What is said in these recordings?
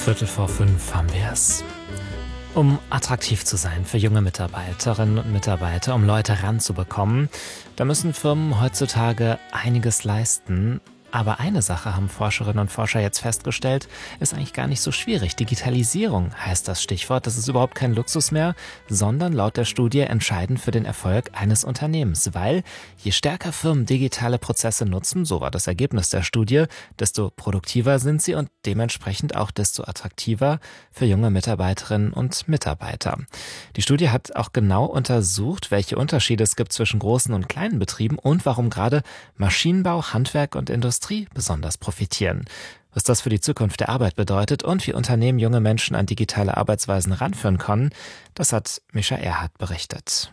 4:15 haben wir es. Um attraktiv zu sein für junge Mitarbeiterinnen und Mitarbeiter, um Leute ranzubekommen, da müssen Firmen heutzutage einiges leisten. Aber eine Sache haben Forscherinnen und Forscher jetzt festgestellt, ist eigentlich gar nicht so schwierig. Digitalisierung heißt das Stichwort. Das ist überhaupt kein Luxus mehr, sondern laut der Studie entscheidend für den Erfolg eines Unternehmens. Weil je stärker Firmen digitale Prozesse nutzen, so war das Ergebnis der Studie, desto produktiver sind sie und dementsprechend auch desto attraktiver für junge Mitarbeiterinnen und Mitarbeiter. Die Studie hat auch genau untersucht, welche Unterschiede es gibt zwischen großen und kleinen Betrieben und warum gerade Maschinenbau, Handwerk und Industrie besonders profitieren. Was das für die Zukunft der Arbeit bedeutet und wie Unternehmen junge Menschen an digitale Arbeitsweisen ranführen können, das hat Mischa Erhardt berichtet.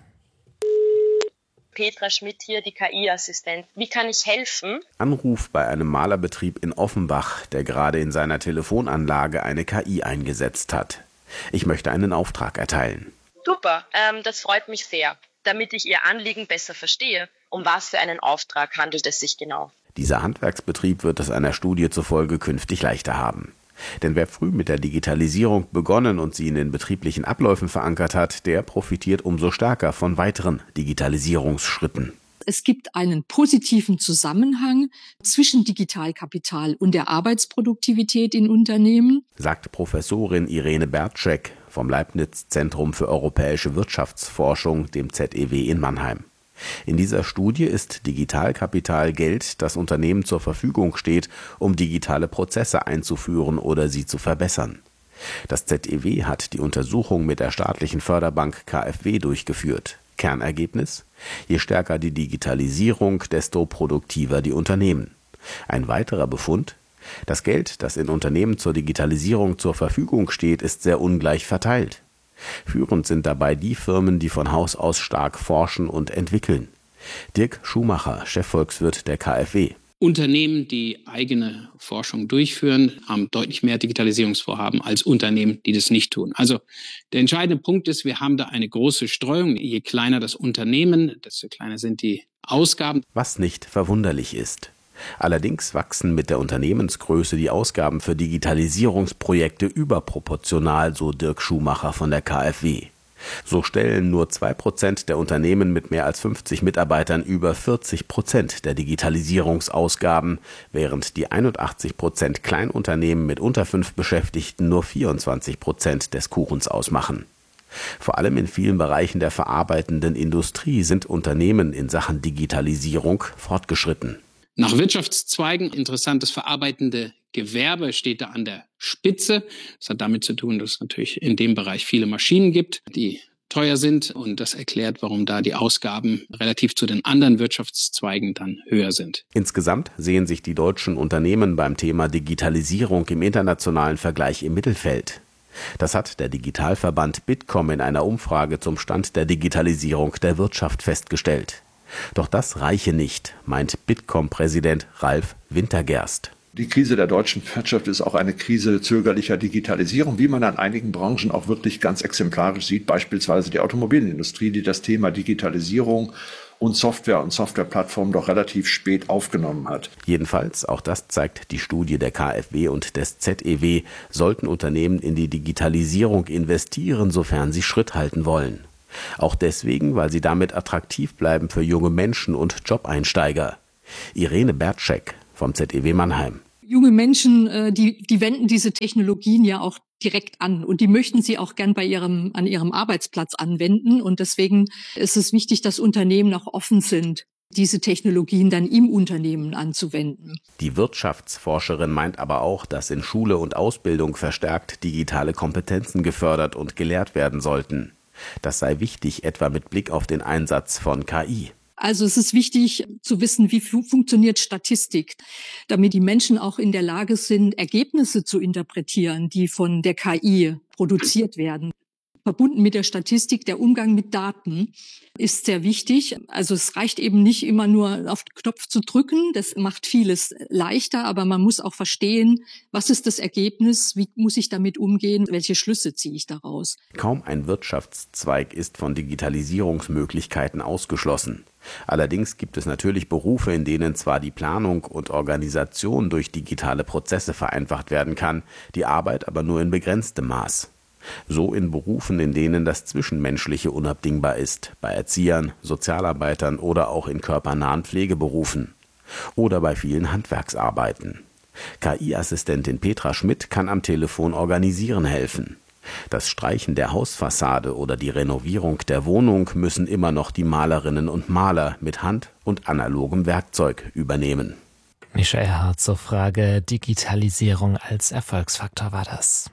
Petra Schmidt hier, die KI-Assistent. Wie kann ich helfen? Anruf bei einem Malerbetrieb in Offenbach, der gerade in seiner Telefonanlage eine KI eingesetzt hat. Ich möchte einen Auftrag erteilen. Super, das freut mich sehr, damit ich Ihr Anliegen besser verstehe. Um was für einen Auftrag handelt es sich genau? Dieser Handwerksbetrieb wird es einer Studie zufolge künftig leichter haben. Denn wer früh mit der Digitalisierung begonnen und sie in den betrieblichen Abläufen verankert hat, der profitiert umso stärker von weiteren Digitalisierungsschritten. Es gibt einen positiven Zusammenhang zwischen Digitalkapital und der Arbeitsproduktivität in Unternehmen, sagt Professorin Irene Bertschek vom Leibniz-Zentrum für europäische Wirtschaftsforschung, dem ZEW in Mannheim. In dieser Studie ist Digitalkapital Geld, das Unternehmen zur Verfügung steht, um digitale Prozesse einzuführen oder sie zu verbessern. Das ZEW hat die Untersuchung mit der staatlichen Förderbank KfW durchgeführt. Kernergebnis: Je stärker die Digitalisierung, desto produktiver die Unternehmen. Ein weiterer Befund: Das Geld, das in Unternehmen zur Digitalisierung zur Verfügung steht, ist sehr ungleich verteilt. Führend sind dabei die Firmen, die von Haus aus stark forschen und entwickeln. Dirk Schumacher, Chefvolkswirt der KfW. Unternehmen, die eigene Forschung durchführen, haben deutlich mehr Digitalisierungsvorhaben als Unternehmen, die das nicht tun. Also der entscheidende Punkt ist, wir haben da eine große Streuung. Je kleiner das Unternehmen, desto kleiner sind die Ausgaben. Was nicht verwunderlich ist. Allerdings wachsen mit der Unternehmensgröße die Ausgaben für Digitalisierungsprojekte überproportional, so Dirk Schumacher von der KfW. So stellen nur 2% der Unternehmen mit mehr als 50 Mitarbeitern über 40% der Digitalisierungsausgaben, während die 81% Kleinunternehmen mit unter 5 Beschäftigten nur 24% des Kuchens ausmachen. Vor allem in vielen Bereichen der verarbeitenden Industrie sind Unternehmen in Sachen Digitalisierung fortgeschritten. Nach Wirtschaftszweigen, interessantes verarbeitende Gewerbe steht da an der Spitze. Das hat damit zu tun, dass es natürlich in dem Bereich viele Maschinen gibt, die teuer sind. Und das erklärt, warum da die Ausgaben relativ zu den anderen Wirtschaftszweigen dann höher sind. Insgesamt sehen sich die deutschen Unternehmen beim Thema Digitalisierung im internationalen Vergleich im Mittelfeld. Das hat der Digitalverband Bitkom in einer Umfrage zum Stand der Digitalisierung der Wirtschaft festgestellt. Doch das reiche nicht, meint Bitkom-Präsident Ralf Wintergerst. Die Krise der deutschen Wirtschaft ist auch eine Krise zögerlicher Digitalisierung, wie man an einigen Branchen auch wirklich ganz exemplarisch sieht, beispielsweise die Automobilindustrie, die das Thema Digitalisierung und Softwareplattformen doch relativ spät aufgenommen hat. Jedenfalls, auch das zeigt die Studie der KfW und des ZEW, sollten Unternehmen in die Digitalisierung investieren, sofern sie Schritt halten wollen. Auch deswegen, weil sie damit attraktiv bleiben für junge Menschen und Jobeinsteiger. Irene Bertschek vom ZEW Mannheim. Junge Menschen, die wenden diese Technologien ja auch direkt an und die möchten sie auch gern an ihrem Arbeitsplatz anwenden. Und deswegen ist es wichtig, dass Unternehmen auch offen sind, diese Technologien dann im Unternehmen anzuwenden. Die Wirtschaftsforscherin meint aber auch, dass in Schule und Ausbildung verstärkt digitale Kompetenzen gefördert und gelehrt werden sollten. Das sei wichtig, etwa mit Blick auf den Einsatz von KI. Also es ist wichtig zu wissen, wie funktioniert Statistik, damit die Menschen auch in der Lage sind, Ergebnisse zu interpretieren, die von der KI produziert werden. verbunden mit der Statistik, der Umgang mit Daten ist sehr wichtig. Also es reicht eben nicht immer nur auf den Knopf zu drücken, das macht vieles leichter, aber man muss auch verstehen, was ist das Ergebnis, wie muss ich damit umgehen, welche Schlüsse ziehe ich daraus. Kaum ein Wirtschaftszweig ist von Digitalisierungsmöglichkeiten ausgeschlossen. Allerdings gibt es natürlich Berufe, in denen zwar die Planung und Organisation durch digitale Prozesse vereinfacht werden kann, die Arbeit aber nur in begrenztem Maß. So in Berufen, in denen das Zwischenmenschliche unabdingbar ist, bei Erziehern, Sozialarbeitern oder auch in körpernahen Pflegeberufen. Oder bei vielen Handwerksarbeiten. KI-Assistentin Petra Schmidt kann am Telefon organisieren helfen. Das Streichen der Hausfassade oder die Renovierung der Wohnung müssen immer noch die Malerinnen und Maler mit Hand und analogem Werkzeug übernehmen. Michael Hart zur Frage Digitalisierung als Erfolgsfaktor war das.